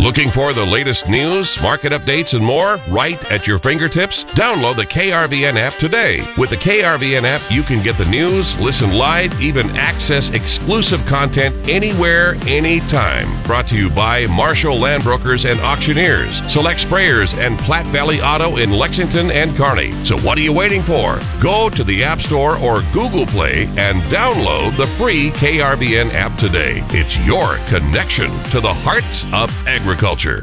Looking for the latest news, market updates, and more right at your fingertips? Download the KRVN app today. With the KRVN app, you can get the news, listen live, even access exclusive content anywhere, anytime. Brought to you by Marshall Land Brokers and Auctioneers, Select Sprayers, and Platte Valley Auto in Lexington and Kearney. So what are you waiting for? Go to the App Store or Google Play and download the free KRVN app today. It's your connection to the heart of agriculture.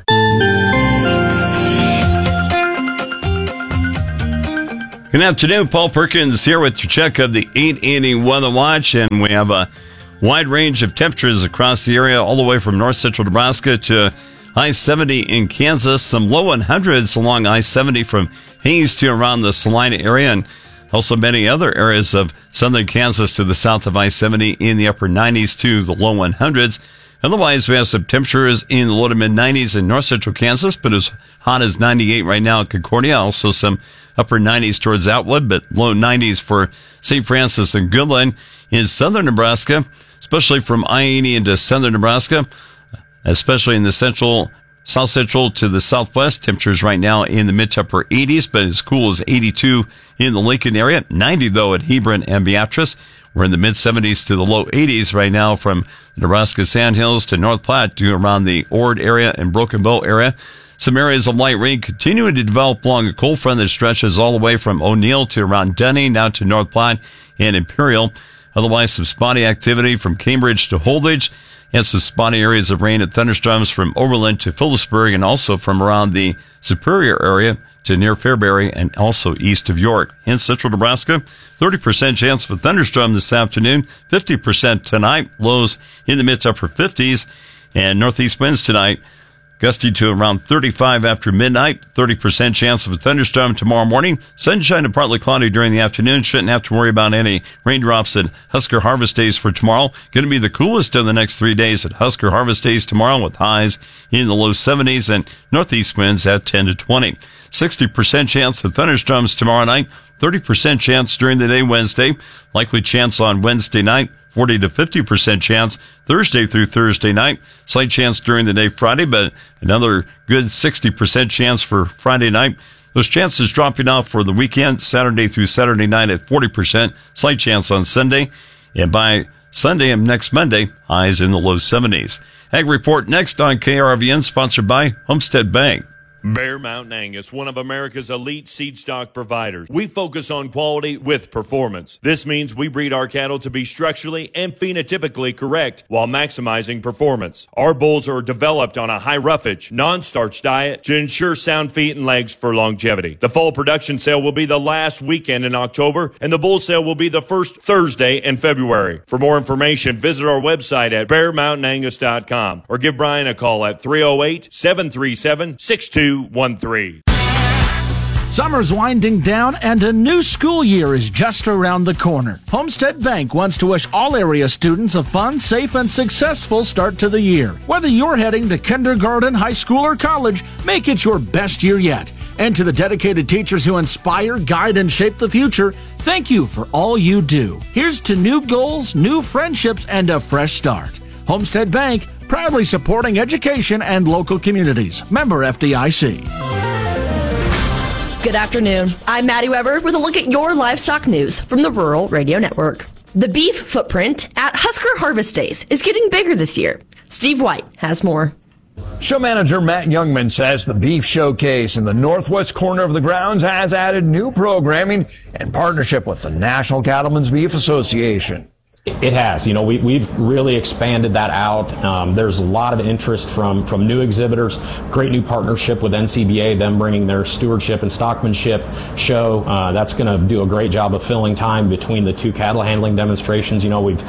Good afternoon, Paul Perkins here with your check of the 880 Weather Watch, and we have a wide range of temperatures across the area, all the way from north central Nebraska to high 70 in Kansas, some low 100s along I-70 from Hays to around the Salina area, and also many other areas of southern Kansas to the south of I-70 in the upper 90s to the low 100s. Otherwise, we have some temperatures in the low to mid 90s in north central Kansas, but as hot as 98 right now in Concordia. Also some upper 90s towards Outwood, but low 90s for St. Francis and Goodland. In southern Nebraska, especially from I-80 into southern Nebraska, especially in the south central to the southwest, temperatures right now in the mid to upper 80s, but as cool as 82 in the Lincoln area. 90 though at Hebron and Beatrice. We're in the mid 70s to the low 80s right now from the Nebraska Sandhills to North Platte to around the Ord area and Broken Bow area. Some areas of light rain continuing to develop along a cold front that stretches all the way from O'Neill to around Dunning, down to North Platte and Imperial. Otherwise, some spotty activity from Cambridge to Holdridge, and some spotty areas of rain and thunderstorms from Oberlin to Phillipsburg, and also from around the Superior area to near Fairbury and also east of York. In central Nebraska, 30% chance of a thunderstorm this afternoon, 50% tonight, lows in the mid to upper 50s, and northeast winds tonight gusty to around 35 after midnight, 30% chance of a thunderstorm tomorrow morning. Sunshine and partly cloudy during the afternoon. Shouldn't have to worry about any raindrops at Husker Harvest Days for tomorrow. Going to be the coolest of the next 3 days at Husker Harvest Days tomorrow, with highs in the low 70s and northeast winds at 10 to 20. 60% chance of thunderstorms tomorrow night, 30% chance during the day Wednesday, likely chance on Wednesday night, 40 to 50% chance Thursday through Thursday night, slight chance during the day Friday, but another good 60% chance for Friday night. Those chances dropping off for the weekend, Saturday through Saturday night at 40%, slight chance on Sunday, and by Sunday and next Monday, highs in the low 70s. Ag Report next on KRVN, sponsored by Homestead Bank. Bear Mountain Angus, one of America's elite seed stock providers. We focus on quality with performance. This means we breed our cattle to be structurally and phenotypically correct while maximizing performance. Our bulls are developed on a high roughage, non-starch diet to ensure sound feet and legs for longevity. The fall production sale will be the last weekend in October, and the bull sale will be the first Thursday in February. For more information, visit our website at bearmountainangus.com or give Brian a call at 308-737-6213. Summer's winding down and a new school year is just around the corner. Homestead Bank wants to wish all area students a fun, safe, and successful start to the year. Whether you're heading to kindergarten, high school, or college, make it your best year yet. And to the dedicated teachers who inspire, guide, and shape the future, thank you for all you do. Here's to new goals, new friendships, and a fresh start. Homestead Bank, proudly supporting education and local communities. Member FDIC. Good afternoon. I'm Maddie Weber with a look at your livestock news from the Rural Radio Network. The beef footprint at Husker Harvest Days is getting bigger this year. Steve White has more. Show manager Matt Youngman says the Beef Showcase in the northwest corner of the grounds has added new programming in partnership with the National Cattlemen's Beef Association. It has. You know, we've really expanded that out. There's a lot of interest from new exhibitors. Great new partnership with NCBA, them bringing their stewardship and stockmanship show. That's going to do a great job of filling time between the two cattle handling demonstrations. You know, we're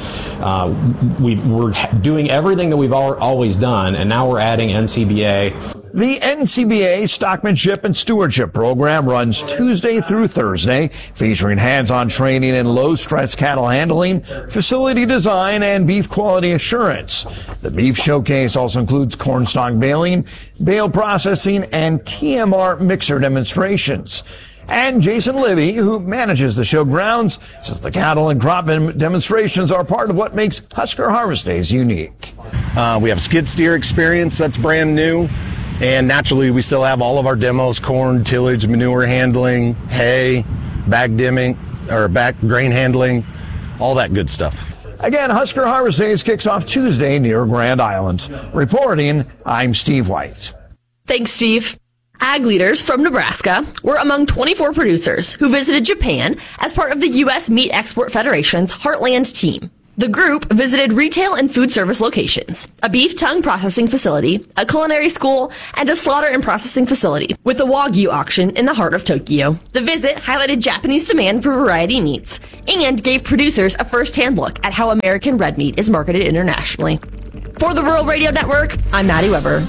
doing everything that we've always done, and now we're adding NCBA. The NCBA Stockmanship and Stewardship Program runs Tuesday through Thursday, featuring hands-on training in low-stress cattle handling, facility design, and beef quality assurance. The Beef Showcase also includes cornstalk baling, bale processing, and TMR mixer demonstrations. And Jason Libby, who manages the show grounds, says the cattle and crop demonstrations are part of what makes Husker Harvest Days unique. We have a skid steer experience that's brand new. And naturally, we still have all of our demos: corn, tillage, manure handling, hay, back dimming, or back grain handling, all that good stuff. Again, Husker Harvest Days kicks off Tuesday near Grand Island. Reporting, I'm Steve White. Thanks, Steve. Ag leaders from Nebraska were among 24 producers who visited Japan as part of the U.S. Meat Export Federation's Heartland team. The group visited retail and food service locations, a beef tongue processing facility, a culinary school, and a slaughter and processing facility with a Wagyu auction in the heart of Tokyo. The visit highlighted Japanese demand for variety meats and gave producers a first-hand look at how American red meat is marketed internationally. For the Rural Radio Network, I'm Maddie Weber.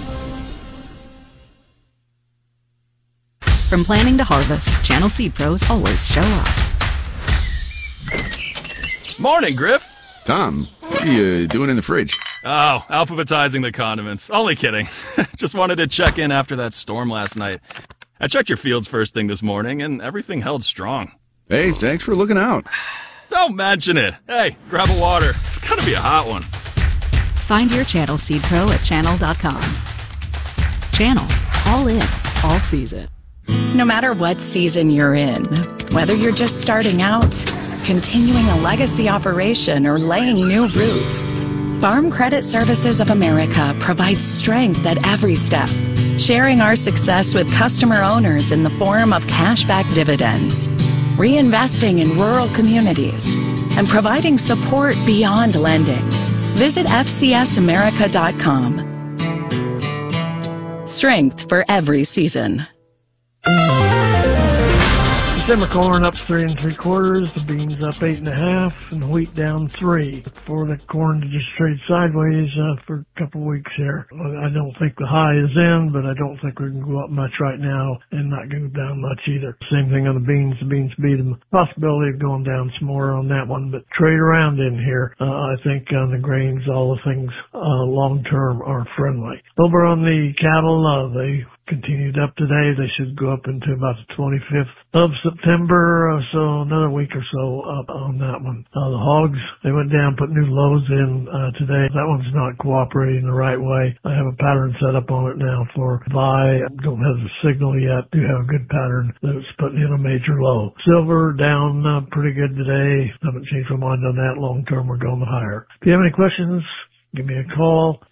From planning to harvest, Channel Seed Pros always show up. Morning, Griff. Tom, what are you doing in the fridge? Oh, alphabetizing the condiments. Only kidding. Just wanted to check in after that storm last night. I checked your fields first thing this morning, and everything held strong. Hey, thanks for looking out. Don't mention it. Hey, grab a water. It's gotta be a hot one. Find your Channel Seed Pro at channel.com. Channel. All in. All season. No matter what season you're in, whether you're just starting out, continuing a legacy operation, or laying new roots, Farm Credit Services of America provides strength at every step, sharing our success with customer owners in the form of cashback dividends, reinvesting in rural communities, and providing support beyond lending. Visit FCSAmerica.com. Strength for every season. December corn up 3 3/4, the beans up 8 1/2, and the wheat down 3. For the corn to just trade sideways for a couple weeks here. I don't think the high is in, but I don't think we can go up much right now and not go down much either. Same thing on the beans. The beans beat them. Possibility of going down some more on that one, but trade around in here. I think on the grains, all the things long term are friendly. Over on the cattle, they continued up today. They should go up into about the 25th of September, so another week or so up on that one. The hogs, they went down, put new lows in today. That one's not cooperating the right way. I have a pattern set up on it now for buy. Don't have the signal yet. Do have a good pattern that's putting in a major low. Silver down pretty good today. Haven't changed my mind on that. Long term, we're going higher. If you have any questions, give me a call,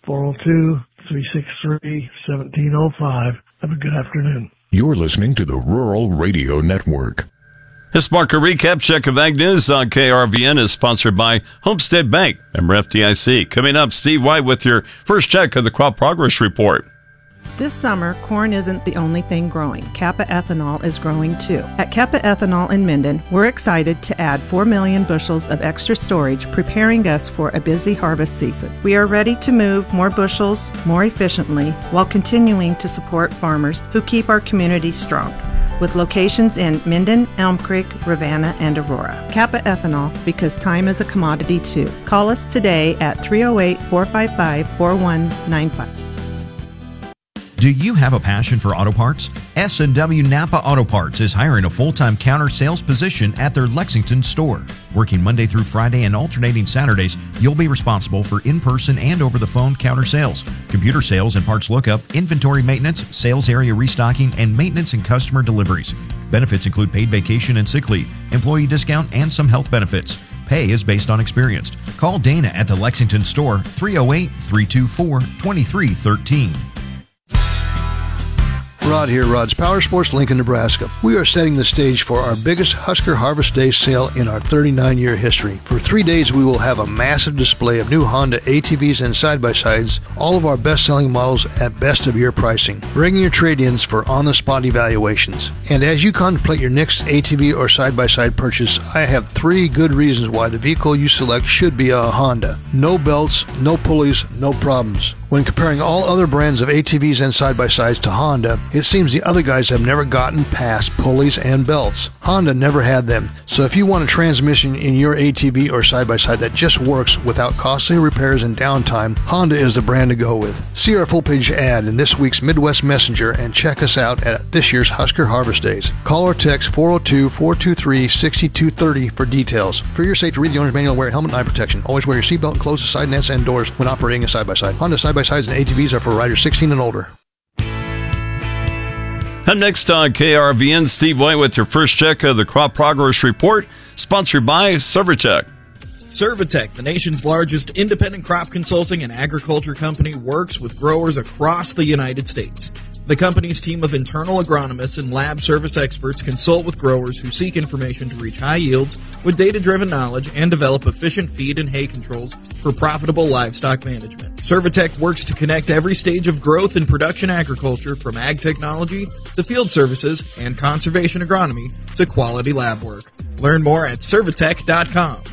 402-363-1705. Have a good afternoon. You're listening to the Rural Radio Network. This market recap check of Ag News on KRVN is sponsored by Homestead Bank, member FDIC. Coming up, Steve White with your first check of the Crop Progress Report. This summer, corn isn't the only thing growing. Kappa Ethanol is growing too. At Kappa Ethanol in Minden, we're excited to add 4 million bushels of extra storage, preparing us for a busy harvest season. We are ready to move more bushels more efficiently while continuing to support farmers who keep our community strong. With locations in Minden, Elm Creek, Ravenna, and Aurora. Kappa Ethanol, because time is a commodity too. Call us today at 308-455-4195. Do you have a passion for auto parts? S&W Napa Auto Parts is hiring a full-time counter sales position at their Lexington store. Working Monday through Friday and alternating Saturdays, you'll be responsible for in-person and over-the-phone counter sales, computer sales and parts lookup, inventory maintenance, sales area restocking, and maintenance and customer deliveries. Benefits include paid vacation and sick leave, employee discount, and some health benefits. Pay is based on experience. Call Dana at the Lexington store, 308-324-2313. Rod here, Rod's Power Sports, Lincoln, Nebraska. We are setting the stage for our biggest Husker Harvest Day sale in our 39-year history. For 3 days, we will have a massive display of new Honda ATVs and side-by-sides, all of our best-selling models at best-of-year pricing. Bring your trade-ins for on-the-spot evaluations. And as you contemplate your next ATV or side-by-side purchase, I have 3 good reasons why the vehicle you select should be a Honda. No belts, no pulleys, no problems. When comparing all other brands of ATVs and side-by-sides to Honda, it seems the other guys have never gotten past pulleys and belts. Honda never had them, so if you want a transmission in your ATV or side-by-side that just works without costly repairs and downtime, Honda is the brand to go with. See our full-page ad in this week's Midwest Messenger and check us out at this year's Husker Harvest Days. Call or text 402-423-6230 for details. For your safety, read the owner's manual, wear helmet and eye protection. Always wear your seatbelt and close the side nets and doors when operating a side-by-side. Honda side-by-sides and ATVs are for riders 16 and older. Up next on KRVN, Steve White with your first check of the Crop Progress Report, sponsored by Servatech. Servatech, the nation's largest independent crop consulting and agriculture company, works with growers across the United States. The company's team of internal agronomists and lab service experts consult with growers who seek information to reach high yields with data-driven knowledge and develop efficient feed and hay controls for profitable livestock management. Servatech works to connect every stage of growth in production agriculture, from ag technology to field services and conservation agronomy to quality lab work. Learn more at Servatech.com.